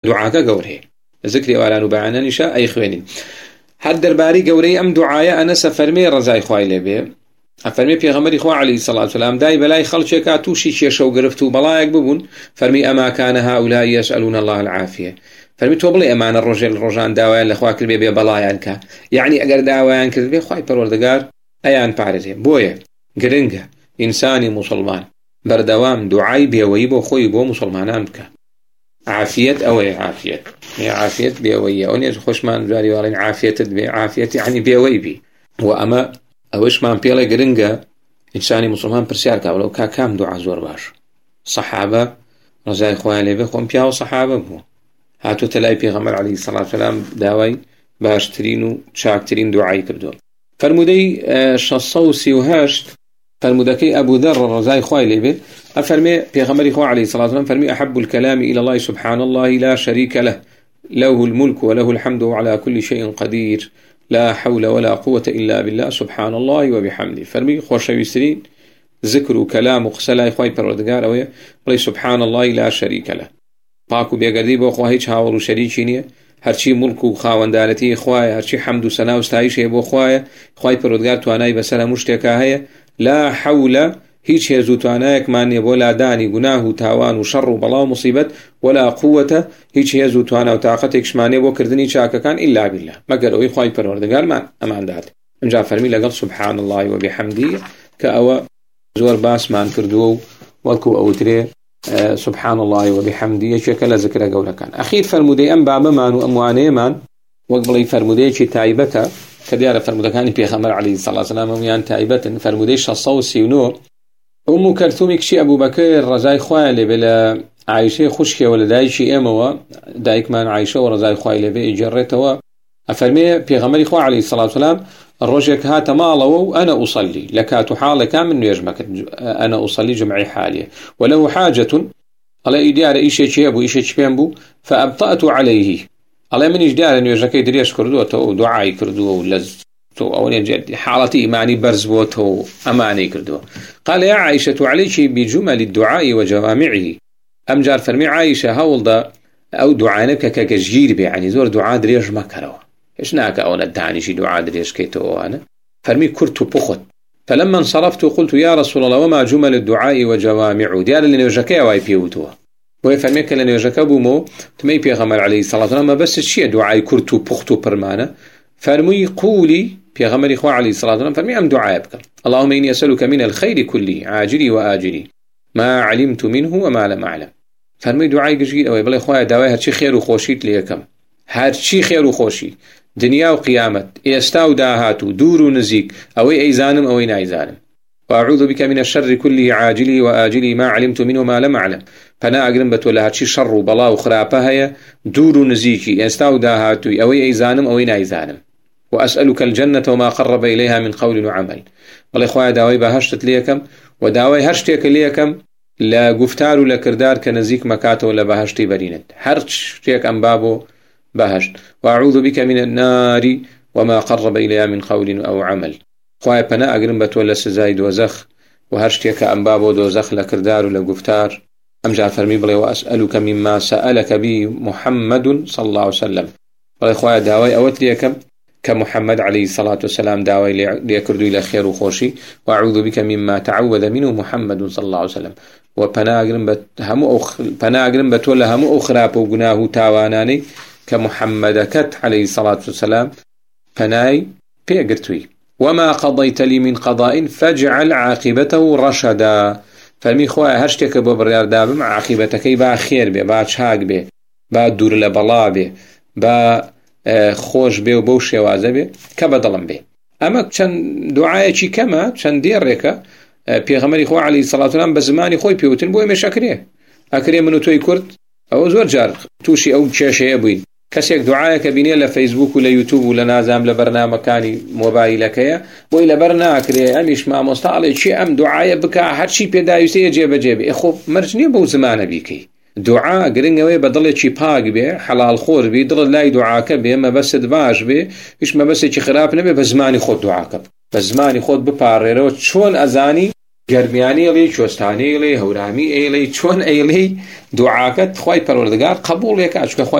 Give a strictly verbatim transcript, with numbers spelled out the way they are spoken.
دوعاکە گەورەیە ذکری ئەوانە و بەیانانیشە ئەی خوێنین هەر دەربارەی گەورەی ئەم دوعایە ئەنەس فەرمێ ڕەزای خوای لێبێ ئەفەرمێ پێغەمبەری خوا عەلەیهی سەڵاتو وەسەلام دای بەلای خەڵکێکا تووشی کێشە و گرفت و بەڵایەک ببوون فەرمی ئەما کان هؤلاء يسألون الله العافية فەرمی تۆ بڵێ ئەمانە ڕۆژێ لە ڕۆژان داوایان لە خوا کردبێ بێ بەڵایان کە یعنی ئەگەر داوایان کردبێ خوای پەروەردگار ئەیان پارێزێ بۆیە گرنگە ئینسانی موسڵمان بەردەوام دوعای بێوەیی بۆ خۆی بۆ موسڵمانان بکە عافیت ئەوەیە عافیت عافیت بێوەیە ئەو نێژ خۆشمان جاری واڵین عافیتت بێ عافیت یعنی بێوەی بی و ئەمە ئەوەشمان پێڵێ گرنگە ئینسانی موسڵمان پرسیار کا بڵێ کا کام دوعا زۆر باش سەحابە ڕەزای خوایان لێبێ خۆم پیا و سەحابە بوو هاتووتە لای پێغەمبەر عەلەیهی سەڵاتو وەسەلام داوای باشترین و چاکترین دوعای کردو فرمودەی شەش سەد و سی و هەشت فرمودەکەی ئەبوو دەڕ ڕەزای خوای لێبێ ئەفەرمێ پێغەمبەری خوا عەلەیهی سەڵاتو وەسەلام فەرمی أحب الكلام إلى الله سبحان الله لا شريك له له الملك وله الحمد على كل شيء قدير لا حول ولا قوة إلا بالله سبحان الله وبحمده فرمي خوشويسترين ذكر وكلام وقسلا إخوائي پروردگار أويا بلي سبحان الله لا شريك له باكو بيقردي بو أخوة هيچ هاور وشريكي نية هرچی ملک و خاوەندانەتی خوایە هەرچی حەمد و سەنا و ستایشێ بۆ خوایە خوای پەروەردگار توانای بەسەر هەموو شتێکا هەیە لا حەولە هیچ هێز و توانایەکمان نییە بۆ لادانی گوناه و تاوان و شەڕ و بەڵاو مصیبەت ولا قووەتە هیچ هێز و توانا و تاقەتێکشمان نییە بۆ کردنی چاکەکان ئیلا بالله مەگەر ئەوەی خوای پەروەردگارمان ئەمان داات ئەنجا فەرمی لەگەڵ سبحان الله وبحمده کە ئەوە زۆر باسمان کردووە و وەکو ئەوترێ سبحان الله وبحمده يشك لا ذكر قولا كان أخير فرمودي أم بابا مان وأمواني مان وقبلي فرمودي شي تايبتا كديار فرمودا كان بيغمبر عليه الصلاة والسلام ويان تايبتا فرمودي شصوصي ونو أم كلثوم كشي أبو بكر رزاي خوالي بلا عايشة خشكي ولا دايشي أموا دايك مان عايشة ورزاي خوالي بي جرتوا أفرمي بيغمبر إخوة عليه الصلاة والسلام الرجل هات ماله وأنا أصلي لكات حالة كامل من يجمك أنا أصلي جمعي حالي وله حاجة على إيديار إيشي شيبو إيشي شبينبو فأبطأت عليه على من إجدار أن يجركي دريش كردوته دعاي كردوه ولز أو حالتي إيماني برزبوته أماني كردوه قال يا عائشة عليك بجمل الدعاء وجوامعه أم جار فرمي عائشة هولدا أو دعانك كجير بي يعني زور دعاء دريش مكروه إيش ناك أو ندعني شي دعاء دريش كيتو أنا فرمي كرت بخت فلما انصرفت قلت يا رسول الله وما جمل الدعاء وجوامعه ديال اللي نوجكي واي بيوتوه وهي فرميك اللي نوجكي بومو تمي بيغمر عليه الصلاة والسلام ما بس الشيء دعاء كرت بخت برمانه فرمي قولي بيغمر إخوة عليه الصلاة والسلام فرمي أم دعاء بك اللهم إني أسألك من الخير كله عاجلي وآجلي ما علمت منه وما لم أعلم فرمي دعاء جيد أو بلا إخوة دعاء هرشي خير وخوشيت ليكم هرشي خير وخوشي دنيا وقيامت إيستا وداهات دور ونزيك أوي أيزانم أوي نايزانم وأعوذ بك من الشر كله عاجلي وآجلي ما علمت منه ما لم أعلم فنا أقرم بتولا هاتشي شر وبلا وخرابة هي دور ونزيكي إيستا وداهات أوي أيزانم أوي نايزانم وأسألك الجنة وما قرب إليها من قول وعمل والله إخوة داوي بهشتت ليكم وداوي هشتك ليكم لا قفتار ولا كردار كنزيك مكاتو ولا بهشتي برينت هرشتك أم بابو بهشت وأعوذ بك من النار وما قرب إليها من قول أو عمل خواهي بنا أقرم بتولى سزاي دوزخ وهرشتك أم بابو دوزخ لكردار ولقفتار أم جاء فرمي بلي وأسألك مما سألك به محمد صلى الله عليه وسلم بلي خواهي داوي أوت ليكم كمحمد عليه الصلاة والسلام داوي ليكردو إلى خير وخوشي وأعوذ بك مما تعوذ منه محمد صلى الله عليه وسلم وبنا أقرم بت همو أخ بنا أقرم بتولى همو أخراب وجناه تاواناني كمحمد كت عليه الصلاة والسلام فناي بيقرتوي وما قضيت لي من قضاء فاجعل عاقبته رشدا فمي خواه هشتك ببريار دابم عاقبتك با خير بي با چاك بي با دور لبلا بي با خوش بي و بو شوازه بي كبدلم بي اما چند دعاية كما چند دير ريكا پیغمبر خواه عليه الصلاة والسلام بزماني خوي بيوتن بوي مشاكريه اكريه منو توي كرد او زور جار توشي او تشاشي ابوين كسيك دعايك بيني لا فيسبوك ولا يوتيوب ولا نازم لبرنامج كاني موبايلك يا وإلى برنامج أميش مع مستعلي شيء أم دعاية بك هاد شيء بيدايسي جيب جيب إخو مرجني بو زمان بيكي دعاء قرنجوي بدل شيء باق به حلال خور بي ضل لا دعاك به ما بس دباش به إيش ما بس شيء خراب نبي بزماني خود دعاك بزماني خود بباريرو شون أزاني جرمياني لي شوستاني لي هورامي لي شون لي دعاك خوي پروردگار قبول يك أشك